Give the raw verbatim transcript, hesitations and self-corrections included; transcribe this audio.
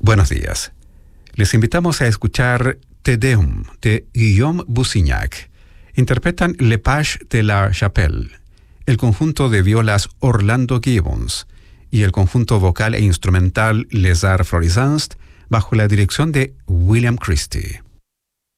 Buenos días. Les invitamos a escuchar Te Deum de Guillaume Bussignac. Interpretan Le Page de la Chapelle, el conjunto de violas Orlando Gibbons y el conjunto vocal e instrumental Les Arts Florissants bajo la dirección de William Christie.